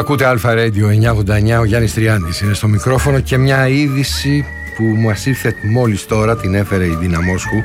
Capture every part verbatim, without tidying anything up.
Ακούτε Αλφα Radio εννιακόσια ογδόντα εννιά, ο Γιάννης Τριάντης είναι στο μικρόφωνο και μια είδηση που μας ήρθε μόλις τώρα, την έφερε η Δυναμόσχου.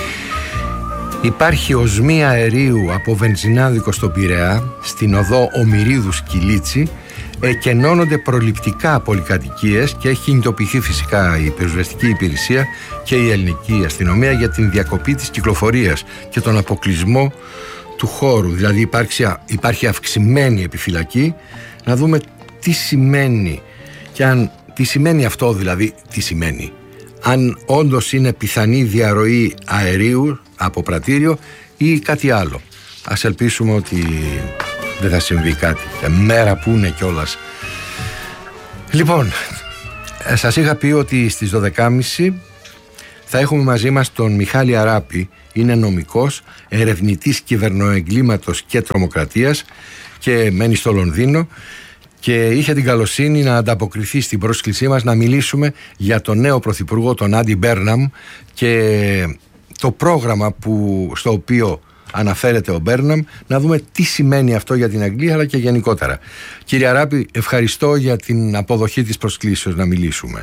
Υπάρχει οσμή αερίου από βενζινάδικο στον Πειραιά, στην οδό Ομηρίδου Κιλίτσι. Εκενώνονται προληπτικά πολυκατοικίες και έχει κινητοποιηθεί φυσικά η πυροσβεστική υπηρεσία και η ελληνική αστυνομία για την διακοπή της κυκλοφορίας και τον αποκλεισμό του χώρου. Δηλαδή υπάρχει, υπάρχει αυξημένη επιφυλακή. Να δούμε τι σημαίνει και αν, τι σημαίνει αυτό, δηλαδή τι σημαίνει αν όντως είναι πιθανή διαρροή αερίου από πρατήριο ή κάτι άλλο. Ας ελπίσουμε ότι δεν θα συμβεί κάτι, και μέρα που είναι κιόλας. Λοιπόν, σας είχα πει ότι στις δώδεκα και μισή θα έχουμε μαζί μας τον Μιχάλη Αράπη. Είναι νομικός, ερευνητής κυβερνοεγκλήματος και τρομοκρατίας και μένει στο Λονδίνο και είχε την καλοσύνη να ανταποκριθεί στην πρόσκλησή μας να μιλήσουμε για τον νέο πρωθυπουργό, τον Άντι Μπέρναμ, και το πρόγραμμα που, στο οποίο αναφέρεται ο Μπέρναμ, να δούμε τι σημαίνει αυτό για την Αγγλία αλλά και γενικότερα. Κύριε Αράπη, ευχαριστώ για την αποδοχή της προσκλήσεως να μιλήσουμε.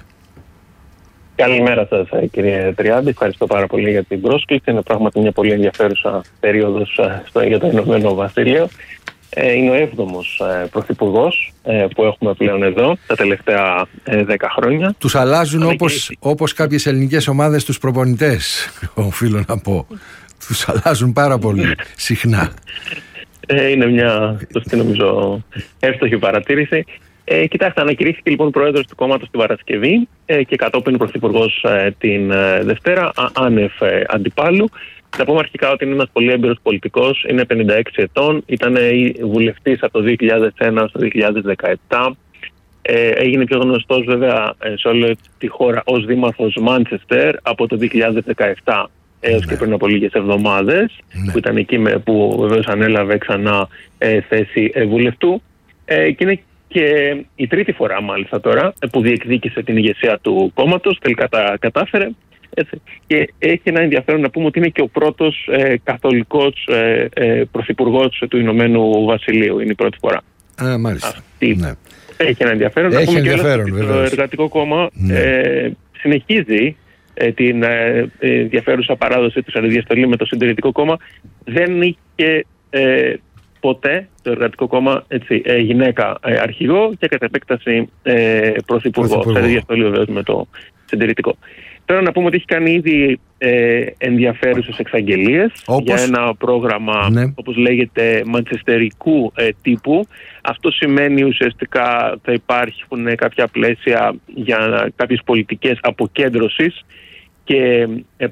Καλημέρα σας, κύριε Τριάντη. Ευχαριστώ πάρα πολύ για την πρόσκληση. Είναι πράγματι μια πολύ ενδιαφέρουσα περίοδος στο, για το Ηνωμένο Βασίλειο. Είναι ο έβδομος πρωθυπουργός που έχουμε πλέον εδώ τα τελευταία δέκα χρόνια. Τους αλλάζουν όπως, και... όπως κάποιες ελληνικές ομάδες τους προπονητές, οφείλω να πω. Τους αλλάζουν πάρα πολύ συχνά. Είναι μια, σωστή νομίζω, εύστοχη παρατήρηση. Ε, κοιτάξτε, ανακηρύχθηκε λοιπόν πρόεδρος του κόμματος την Παρασκευή ε, και κατόπιν πρωθυπουργός ε, την ε, Δευτέρα, α, άνευ ε, αντιπάλου. Να πούμε αρχικά ότι είναι ένας πολύ έμπειρος πολιτικός, είναι πενήντα έξι ετών, ήταν ε, βουλευτής από το δύο χιλιάδες ένα στο δύο χιλιάδες δεκαεπτά. Ε, έγινε πιο γνωστός βέβαια ε, σε όλη τη χώρα ως δήμαρχος Μάντσεστερ από το δύο χιλιάδες δεκαεπτά έως ναι. και πριν από λίγες εβδομάδες, ναι. που ήταν εκεί με, που βεβαίως ανέλαβε ξανά ε, θέση ε, βουλευτού. Ε, και είναι και η τρίτη φορά μάλιστα τώρα που διεκδίκησε την ηγεσία του κόμματος, τελικά τα κατάφερε. Έτσι. Και έχει ένα ενδιαφέρον να πούμε ότι είναι και ο πρώτος ε, καθολικός ε, ε, πρωθυπουργός του Ηνωμένου Βασιλείου. Είναι η πρώτη φορά. Α, μάλιστα. Αυτή. Ναι. Έχει ένα ενδιαφέρον. Έχει να πούμε ενδιαφέρον, και το Εργατικό Κόμμα ναι. ε, συνεχίζει ε, την ε, ενδιαφέρουσα παράδοση του σε διαστολή με το Συντηρητικό Κόμμα. Δεν είχε ε, ποτέ το Εργατικό Κόμμα έτσι, ε, γυναίκα ε, αρχηγό και κατ' επέκταση ε, πρωθυπουργό. Σε διαστολή βεβαίως με το Συντηρητικό. Τώρα να πούμε ότι έχει κάνει ήδη ε, ενδιαφέρουσες εξαγγελίες για ένα πρόγραμμα, ναι. όπως λέγεται, μαντσεστερικού ε, τύπου. Αυτό σημαίνει ουσιαστικά θα υπάρχουν κάποια πλαίσια για κάποιες πολιτικές αποκέντρωσης και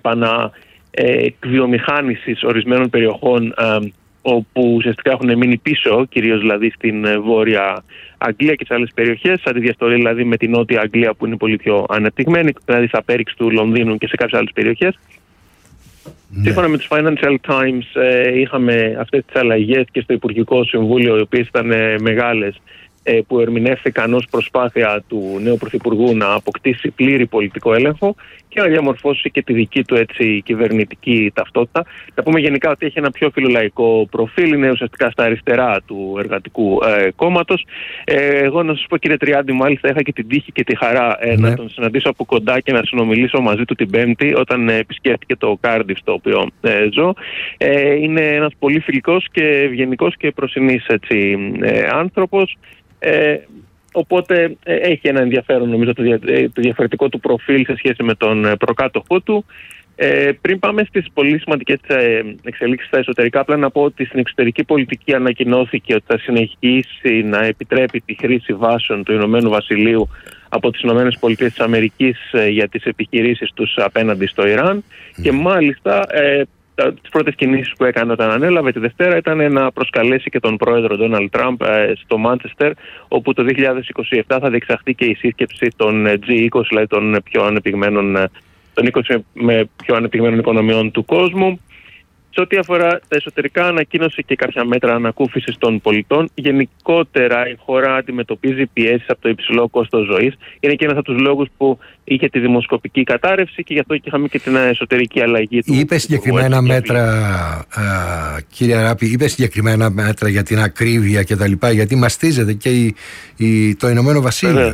επαναεκβιομηχάνησης ορισμένων περιοχών ε, όπου ουσιαστικά έχουν μείνει πίσω, κυρίως δηλαδή στην Βόρεια Αγγλία και σε άλλες περιοχές, σαν τη διαστολή δηλαδή με την Νότια Αγγλία που είναι πολύ πιο αναπτυγμένη, δηλαδή στα πέριξ του Λονδίνου και σε κάποιες άλλες περιοχές. Ναι. Σύμφωνα με τους Financial Times ε, είχαμε αυτές τις αλλαγές και στο Υπουργικό Συμβούλιο, οι οποίες ήταν ε, μεγάλες, ε, που ερμηνεύθηκαν ως προσπάθεια του νέου Πρωθυπουργού να αποκτήσει πλήρη πολιτικό έλεγχο και να διαμορφώσει και τη δική του έτσι, κυβερνητική ταυτότητα. Θα πούμε γενικά ότι έχει ένα πιο φιλολαϊκό προφίλ, είναι ουσιαστικά στα αριστερά του Εργατικού ε, Κόμματος. Ε, εγώ να σας πω, κύριε Τριάντη, μάλιστα είχα και την τύχη και τη χαρά ε, ναι. να τον συναντήσω από κοντά και να συνομιλήσω μαζί του την Πέμπτη, όταν ε, επισκέφτηκε το Κάρντιφ, στο οποίο ε, ζω. Ε, είναι ένας πολύ φιλικός και ευγενικός και προσινής έτσι, ε, άνθρωπος. Ε, οπότε ε, έχει ένα ενδιαφέρον νομίζω το, δια, το διαφορετικό του προφίλ σε σχέση με τον ε, προκάτοχό του. Ε, πριν πάμε στις πολύ σημαντικές ε, εξελίξεις στα εσωτερικά, απλά να πω ότι στην εξωτερική πολιτική ανακοινώθηκε ότι θα συνεχίσει να επιτρέπει τη χρήση βάσεων του Ηνωμένου Βασιλείου από τις Ηνωμένες Πολιτείες της Αμερικής ε, για τις επιχειρήσεις τους απέναντι στο Ιράν mm. και μάλιστα ε, τις πρώτες κινήσεις που έκανε όταν ανέλαβε τη Δευτέρα ήταν να προσκαλέσει και τον πρόεδρο Ντόναλντ Τραμπ στο Μάντσεστερ, όπου το δύο χιλιάδες είκοσι επτά θα διεξαχθεί και η σύσκεψη των τζι είκοσι, δηλαδή των πιο ανεπτυγμένων, των είκοσι με πιο ανεπτυγμένων οικονομιών του κόσμου. Σε ό,τι αφορά τα εσωτερικά, ανακοίνωσε και κάποια μέτρα ανακούφισης των πολιτών. Γενικότερα, η χώρα αντιμετωπίζει πιέσεις από το υψηλό κόστος ζωής. Είναι και ένας από τους λόγους που είχε τη δημοσκοπική κατάρρευση και γι' αυτό και είχαμε και την εσωτερική αλλαγή του. Είπε συγκεκριμένα μέτρα, α, κύριε Αράπη, είπε συγκεκριμένα μέτρα για την ακρίβεια κτλ. Γιατί μαστίζεται και η, η, το Ηνωμένο Βασίλειο.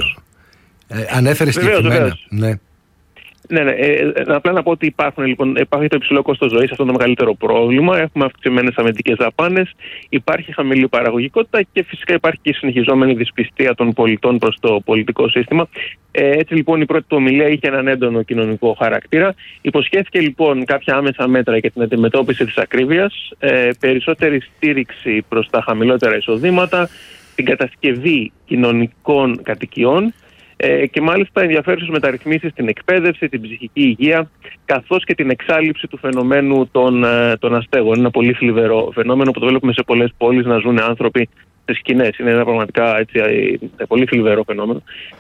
Ε, ανέφερε συγκεκριμένα. Ναι. Ναι, ναι. Ε, απλά να πω ότι υπάρχουν, λοιπόν, υπάρχει το υψηλό κόστος ζωής, αυτό είναι το μεγαλύτερο πρόβλημα. Έχουμε αυξημένες αμυντικές δαπάνες, υπάρχει χαμηλή παραγωγικότητα και φυσικά υπάρχει και η συνεχιζόμενη δυσπιστία των πολιτών προς το πολιτικό σύστημα. Ε, έτσι λοιπόν η πρώτη του ομιλία είχε έναν έντονο κοινωνικό χαρακτήρα. Υποσχέθηκε λοιπόν κάποια άμεσα μέτρα για την αντιμετώπιση της ακρίβειας, ε, περισσότερη στήριξη προς τα χαμηλότερα εισοδήματα, την κατασκευή κοινωνικών κατοικιών. Ε, και μάλιστα ενδιαφέρουσες μεταρρυθμίσεις στην εκπαίδευση, την ψυχική υγεία, καθώς και την εξάλληψη του φαινομένου των, των αστέγων. Είναι ένα πολύ θλιβερό φαινόμενο που το βλέπουμε σε πολλές πόλεις να ζουν άνθρωποι στις σκηνές. Είναι ένα πραγματικά έτσι, πολύ θλιβερό φαινόμενο.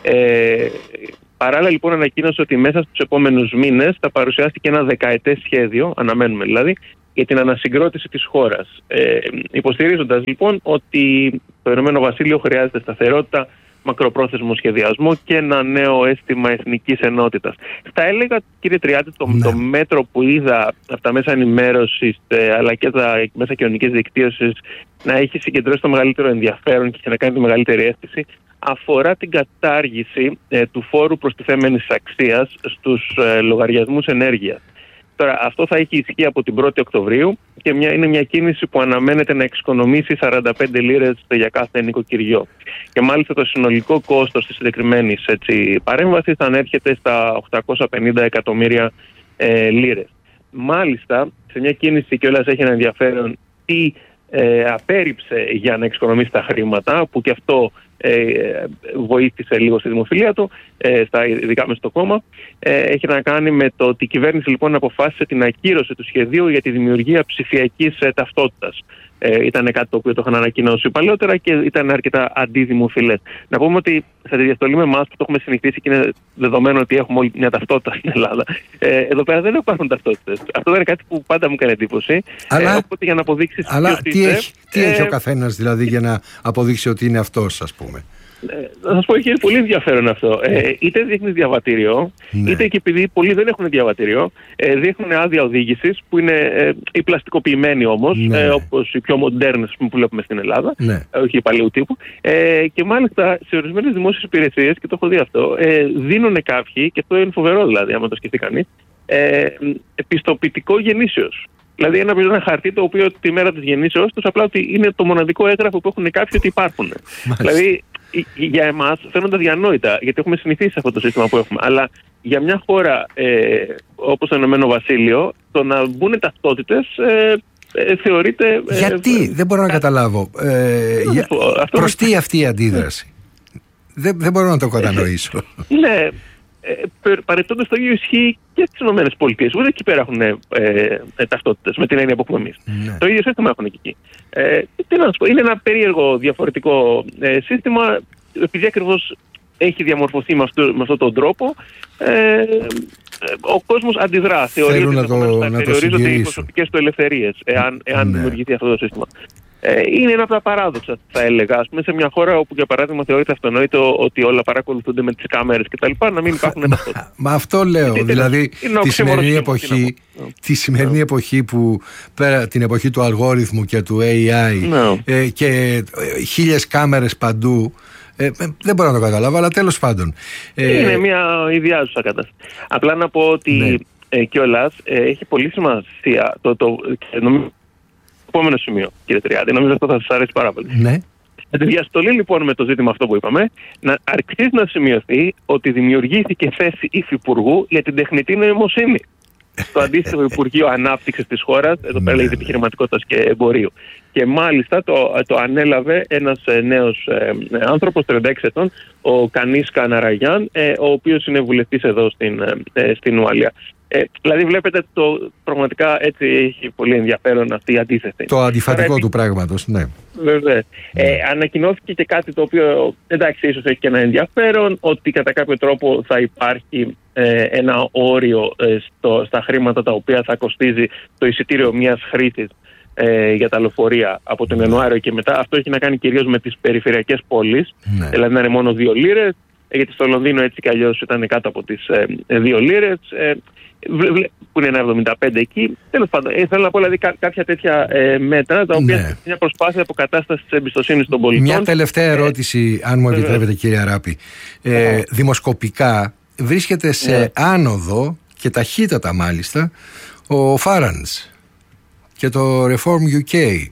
Ε, παράλληλα λοιπόν ανακοίνωσε ότι μέσα στους επόμενους μήνες θα παρουσιάστηκε ένα δεκαετές σχέδιο, αναμένουμε δηλαδή, για την ανασυγκρότηση της χώρας. Ε, υποστηρίζοντας λοιπόν ότι το Ηνωμένο Βασίλειο χρειάζεται σταθερότητα, μακροπρόθεσμο σχεδιασμό και ένα νέο αίσθημα εθνικής ενότητας. Θα έλεγα, κύριε Τριάντη, το, ναι. το μέτρο που είδα από τα μέσα ενημέρωσης αλλά και τα μέσα κοινωνικής δικτύωσης να έχει συγκεντρώσει το μεγαλύτερο ενδιαφέρον και να κάνει τη μεγαλύτερη αίσθηση αφορά την κατάργηση ε, του φόρου προστιθέμενης αξίας στους ε, λογαριασμούς ενέργειας. Τώρα, αυτό θα έχει ισχύ από την πρώτη Οκτωβρίου και μια, είναι μια κίνηση που αναμένεται να εξοικονομήσει σαράντα πέντε λίρες για κάθε νοικοκυριό. Και μάλιστα το συνολικό κόστος της συγκεκριμένης παρέμβασης θα ανέρχεται στα οκτακόσια πενήντα εκατομμύρια ε, λίρες. Μάλιστα, σε μια κίνηση κιόλας έχει ένα ενδιαφέρον τι ε, απέρριψε για να εξοικονομήσει τα χρήματα, που και αυτό Ε, βοήθησε λίγο στη δημοφιλία του, ε, στα, ειδικά μέσα στο κόμμα. Ε, έχει να κάνει με το ότι η κυβέρνηση λοιπόν αποφάσισε την ακύρωση του σχεδίου για τη δημιουργία ψηφιακής ε, ταυτότητας. Ε, ήταν κάτι το οποίο το είχαν ανακοινώσει παλαιότερα και ήταν αρκετά αντιδημοφιλές. Να πούμε ότι σε τη διαστολή με εμάς που το έχουμε συνηθίσει και είναι δεδομένο ότι έχουμε όλη μια ταυτότητα στην Ελλάδα, ε, εδώ πέρα δεν υπάρχουν ταυτότητες. Αυτό δεν είναι κάτι που πάντα μου έκανε εντύπωση. Αλλά, ε, οπότε για να αποδείξεις αλλά τι, είσαι, έχει, τι ε, έχει ο καθένας δηλαδή για να αποδείξει ότι είναι αυτός, ας πούμε. Ε, θα σας πω, έχει πολύ ενδιαφέρον αυτό. Ε, είτε δείχνει διαβατήριο, ναι. είτε και επειδή πολλοί δεν έχουν διαβατήριο, ε, δείχνουν άδεια οδήγησης που είναι ε, οι πλαστικοποιημένοι όμως, ναι. ε, όπως οι πιο μοντέρνες που βλέπουμε στην Ελλάδα, ναι. ε, όχι οι παλαιού τύπου. Ε, και μάλιστα σε ορισμένες δημόσιες υπηρεσίες, και το έχω δει αυτό, ε, δίνουν κάποιοι, και αυτό είναι φοβερό δηλαδή, άμα το σκεφτεί κανείς, ε, πιστοποιητικό γεννήσεως. Δηλαδή ένα, ένα χαρτί το οποίο τη μέρα της γεννήσεως τους απλά ότι είναι το μοναδικό έγγραφο που έχουν κάποιοι ότι υπάρχουν. Δηλαδή για εμάς φαίνονται διανόητα, γιατί έχουμε συνηθίσει αυτό το σύστημα που έχουμε. Αλλά για μια χώρα ε, όπως το Ηνωμένο Βασίλειο, το να μπουν ταυτότητες ε, ε, θεωρείται... Ε, γιατί, ε, δεν μπορώ να καταλάβω. Ε, για, προς τι αυτή η αντίδραση. δεν, δεν μπορώ να το κατανοήσω. Ναι. Ε, Παρεπτόντως το ίδιο ισχύει και στις ΗΠΑ. Ούτε εκεί πέρα έχουν ε, ε, ταυτότητες με την έννοια που έχουμε εμείς. Ναι. Το ίδιο σύστημα έχουν και εκεί. Ε, τι να σας πω, είναι ένα περίεργο διαφορετικό ε, σύστημα, επειδή ακριβώς έχει διαμορφωθεί με, αυτό, με αυτόν τον τρόπο. Ε, ο κόσμος αντιδρά. Θεωρεί ότι θα περιορίζονται οι προσωπικές του ελευθερίες εάν, εάν ναι. δημιουργηθεί αυτό το σύστημα. Ε, είναι ένα από τα παράδοξα, θα έλεγα. Ας πούμε, σε μια χώρα όπου, για παράδειγμα, θεωρείται αυτονόητο ότι όλα παρακολουθούνται με τις κάμερες κτλ., να μην υπάρχουν ταυτότητες. Μα αυτό λέω. Είναι, δηλαδή, είναι τη σημερινή εποχή, τη σημερινή yeah. εποχή που πέρα την εποχή του αλγόριθμου και του έι άι yeah. ε, και χίλιες κάμερες παντού. Ε, δεν μπορώ να το καταλάβω, αλλά τέλος πάντων. Ε, είναι μια ιδιάζουσα κατάσταση. Απλά να πω ότι ναι. ε, κιόλας ε, έχει πολύ σημασία το. το, το επόμενο σημείο, κύριε Τριάντη, νομίζω αυτό θα σας αρέσει πάρα πολύ. Ναι. Με τη διαστολή λοιπόν με το ζήτημα αυτό που είπαμε, να αρχίσει να σημειωθεί ότι δημιουργήθηκε θέση υφυπουργού για την τεχνητή νοημοσύνη. Στο αντίστοιχο Υπουργείο Ανάπτυξης της χώρας, εδώ πέρα λέγεται επιχειρηματικότητας και εμπορίου. Και μάλιστα το, το ανέλαβε ένας νέος ε, άνθρωπος, τριάντα έξι ετών, ο Κανίς Καναραγιάν, ε, ο οποίος είναι βουλευτής εδώ στην, ε, στην Ουαλία. Ε, δηλαδή βλέπετε το πραγματικά έτσι έχει πολύ ενδιαφέρον αυτή η αντίθεση. Το αντιφατικό Τώρα, του πράγματος, ναι. Βέβαια. Ναι. Ε, ανακοινώθηκε και κάτι το οποίο εντάξει ίσως έχει και ένα ενδιαφέρον, ότι κατά κάποιο τρόπο θα υπάρχει ε, ένα όριο ε, στο, στα χρήματα τα οποία θα κοστίζει το εισιτήριο μιας χρήσης ε, για τα λεωφορεία από τον Ιανουάριο και μετά. Αυτό έχει να κάνει κυρίως με τις περιφερειακές πόλεις, ναι. Δηλαδή να είναι μόνο δύο λίρες, γιατί στο Λονδίνο έτσι κι αλλιώς ήταν κάτω από τις ε, δύο λίρες. Ε, που είναι ένα εβδομήντα πέντε εκεί. Τέλος πάντων, ε, θέλω να πω δηλαδή κά- κάποια τέτοια ε, μέτρα, τα οποία ναι. είναι μια προσπάθεια αποκατάστασης της εμπιστοσύνης των πολιτών. Μια τελευταία ερώτηση, ε, αν μου επιτρέπετε, κύριε Αράπη. Ε, ε, δημοσκοπικά βρίσκεται σε ναι. άνοδο και ταχύτατα μάλιστα ο Φάραντς και το Reform γιου κέι.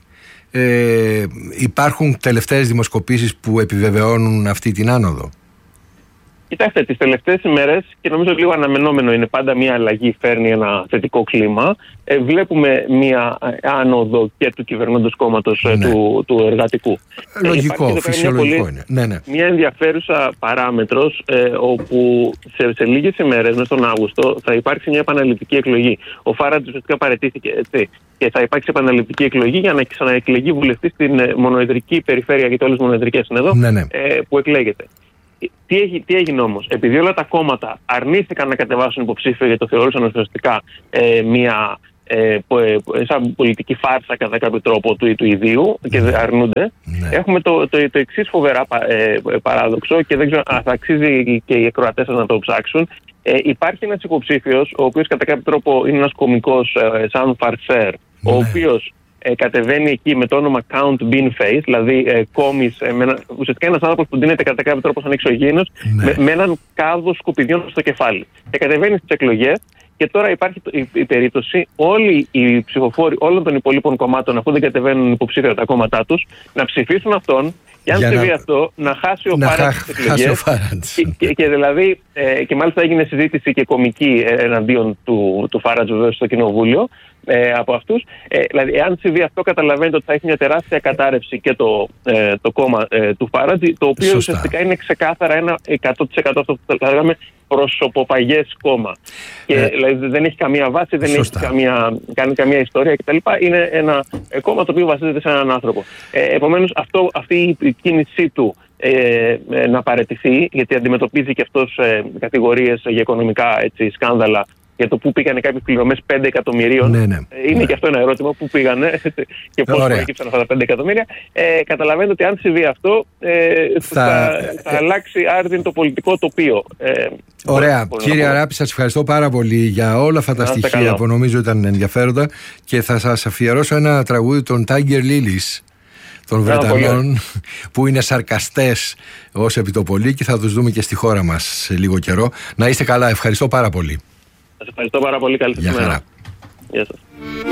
Ε, υπάρχουν τελευταίες δημοσκοπήσεις που επιβεβαιώνουν αυτή την άνοδο? Κοιτάξτε, τις τελευταίες ημέρες, και νομίζω λίγο αναμενόμενο είναι, πάντα μια αλλαγή φέρνει ένα θετικό κλίμα. Ε, βλέπουμε μια άνοδο και του κυβερνώντος κόμματος ναι. του, του εργατικού. Λογικό, ε, φυσιολογικό μια πολύ, είναι. Ναι, ναι. Μια ενδιαφέρουσα παράμετρος, ε, όπου σε, σε λίγες ημέρες, μέσα στον Αύγουστο, θα υπάρξει μια επαναληπτική εκλογή. Ο Φάραντς ουσιαστικά παραιτήθηκε, έτσι. Και θα υπάρξει επαναληπτική εκλογή για να ξαναεκλεγεί βουλευτής στην μονοεδρική περιφέρεια, γιατί όλες οι μονοεδρικές είναι εδώ, ναι, ναι. Ε, που εκλέγεται. Τι, έχει, τι έγινε όμως? Επειδή όλα τα κόμματα αρνήθηκαν να κατεβάσουν υποψήφιο γιατί το θεωρούσαν ουσιαστικά ε, μια ε, πο, ε, σαν πολιτική φάρσα κατά κάποιο τρόπο του, του ιδίου και mm. αρνούνται, mm. έχουμε το, το, το εξής φοβερά ε, παράδοξο και δεν ξέρω αν θα αξίζει και οι ακροατές να το ψάξουν. Ε, υπάρχει ένας υποψήφιος, ο οποίος κατά κάποιο τρόπο είναι ένας κωμικός, ε, σαν Φαρσέρ, mm. ο οποίος Ε, κατεβαίνει εκεί με το όνομα Count Bean Face, δηλαδή ε, κόμις, ε, με, ουσιαστικά ένας άνθρωπος που ντύνεται κατά κάποιο τρόπο σαν εξωγήινος, ναι. με, με έναν κάδο σκουπιδιών στο κεφάλι. Και κατεβαίνει στις εκλογές και τώρα υπάρχει η, η περίπτωση όλοι οι ψηφοφόροι όλων των υπολείπων κομμάτων, αφού δεν κατεβαίνουν υποψήφια τα κόμματά τους, να ψηφίσουν αυτόν. Και αν συμβεί να... αυτό, να χάσει ο Φάραντς τις εκλογές. Και, και, και δηλαδή, ε, και μάλιστα έγινε συζήτηση και κομική ε, εναντίον του, του Φάραντς βεβαίως στο κοινοβούλιο ε, από αυτούς. Ε, δηλαδή, εάν συμβεί αυτό, καταλαβαίνετε ότι θα έχει μια τεράστια κατάρρευση και το, ε, το κόμμα ε, του Φάραντς, το οποίο Σωστά. ουσιαστικά είναι ξεκάθαρα ένα εκατό τοις εκατό αυτό που θα λέγαμε προσωποπαγές κόμμα. Και ε, δηλαδή, δεν έχει καμία βάση, δεν Σωστά. έχει καμία, κάνει καμία ιστορία κτλ. Είναι ένα ε, κόμμα το οποίο βασίζεται σε έναν άνθρωπο. Ε, επομένως, αυτό, αυτή η κίνησή του ε, ε, να παραιτηθεί, γιατί αντιμετωπίζει και αυτός ε, κατηγορίες για οικονομικά έτσι, σκάνδαλα για το πού πήγανε κάποιες πληρωμές πέντε εκατομμυρίων. Ναι, ναι, είναι ναι. και αυτό ένα ερώτημα, πού πήγανε και πώς προέκυψαν αυτά τα πέντε εκατομμύρια. Ε, καταλαβαίνετε ότι αν συμβεί αυτό ε, θα... Θα, θα αλλάξει άρδιν το πολιτικό τοπίο. Ε, Ωραία. Κύριε Αράπη, σας ευχαριστώ πάρα πολύ για όλα αυτά τα στοιχεία καλό. που νομίζω ήταν ενδιαφέροντα και θα σας αφιερώσω ένα τραγούδι των Tiger Lilies, των Βρετανών, που είναι σαρκαστές ως επιτοπολί και θα τους δούμε και στη χώρα μας σε λίγο καιρό. Να είστε καλά, ευχαριστώ πάρα πολύ. Σας ευχαριστώ πάρα πολύ, καλή σας μέρα. Γεια σας.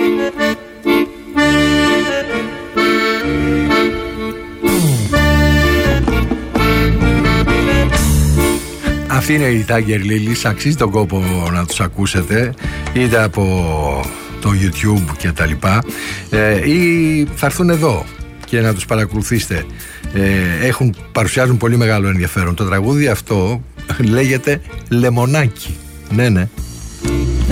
Αυτή είναι η Tiger Lilies, αξίζει τον κόπο να τους ακούσετε είτε από το YouTube και τα λοιπά ε, ή θα έρθουν εδώ και να τους παρακολουθήσετε. Ε, έχουν, παρουσιάζουν πολύ μεγάλο ενδιαφέρον. Το τραγούδι αυτό λέγεται Λεμονάκι. Ναι, ναι.